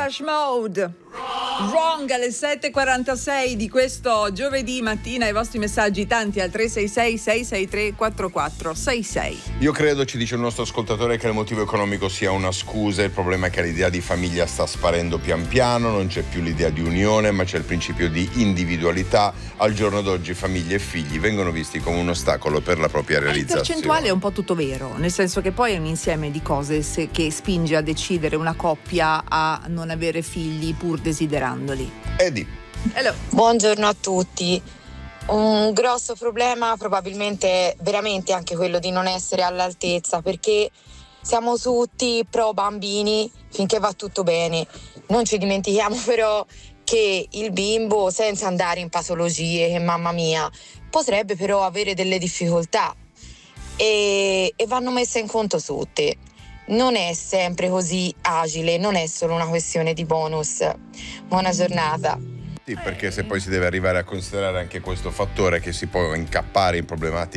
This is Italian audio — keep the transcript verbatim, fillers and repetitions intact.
Depeche Mode. Wrong alle sette e quarantasei di questo giovedì mattina. I vostri messaggi tanti al tre sei sei sei sei tre quattro quattro sei sei. Io credo, ci dice il nostro ascoltatore, che il motivo economico sia una scusa. Il problema è che l'idea di famiglia sta sparendo pian piano, non c'è più l'idea di unione, ma c'è il principio di individualità. Al giorno d'oggi famiglie e figli vengono visti come un ostacolo per la propria realizzazione. Il percentuale è un po' tutto vero, nel senso che poi è un insieme di cose se, che spinge a decidere una coppia a non avere figli pur desiderandoli. Edi. Hello. Buongiorno a tutti. Un grosso problema probabilmente veramente anche quello di non essere all'altezza, perché siamo tutti pro bambini finché va tutto bene. Non ci dimentichiamo però che il bimbo, senza andare in patologie, che mamma mia, potrebbe però avere delle difficoltà e, e vanno messe in conto tutte. Non è sempre così agile, non è solo una questione di bonus. Buona giornata. Sì, perché se poi si deve arrivare a considerare anche questo fattore, che si può incappare in problematiche